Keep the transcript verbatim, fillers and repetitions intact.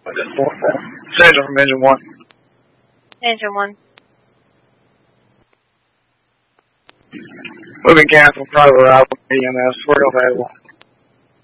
Central from Engine one. Engine one. Moving cancel, private route, E M S, we're available.